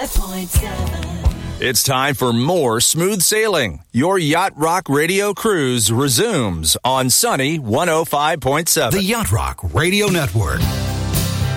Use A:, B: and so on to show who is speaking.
A: 105.7.
B: It's time for more smooth sailing. Your Yacht Rock Radio cruise resumes on Sunny 105.7.
C: The Yacht Rock Radio Network.